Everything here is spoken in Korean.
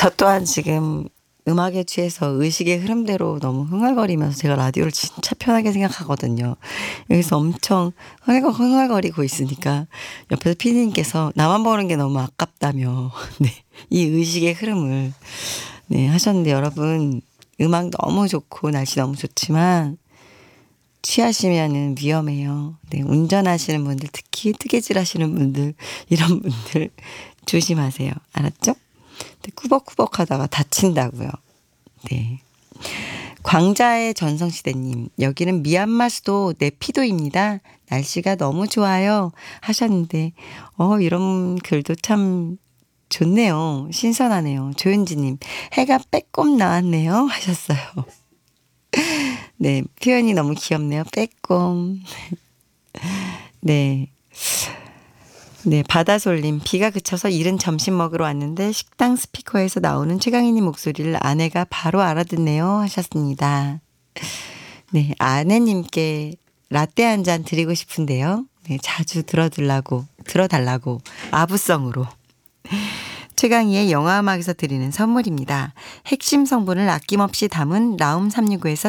저 또한 지금 음악에 취해서 의식의 흐름대로 너무 흥얼거리면서 제가 라디오를 진짜 편하게 생각하거든요. 여기서 엄청 흥얼거리고 있으니까 옆에서 피디님께서 나만 보는 게 너무 아깝다며 네, 이 의식의 흐름을 네, 하셨는데 여러분 음악 너무 좋고 날씨 너무 좋지만 취하시면은 위험해요. 네, 운전하시는 분들 특히 뜨개질 하시는 분들 이런 분들 조심하세요. 알았죠? 꾸벅꾸벅 하다가 다친다고요. 네. 광자의 전성시대님, 여기는 미얀마 수도 네피도입니다. 날씨가 너무 좋아요. 하셨는데, 이런 글도 참 좋네요. 신선하네요. 조윤지님, 해가 빼꼼 나왔네요. 하셨어요. 네, 표현이 너무 귀엽네요. 빼꼼. 네. 네, 바다솔님, 비가 그쳐서 이른 점심 먹으러 왔는데 식당 스피커에서 나오는 최강희님 목소리를 아내가 바로 알아듣네요 하셨습니다. 네, 아내님께 라떼 한 잔 드리고 싶은데요. 네, 자주 들어달라고 아부성으로. 최강희의 영화음악에서 드리는 선물입니다. 핵심 성분을 아낌없이 담은 라움 365에서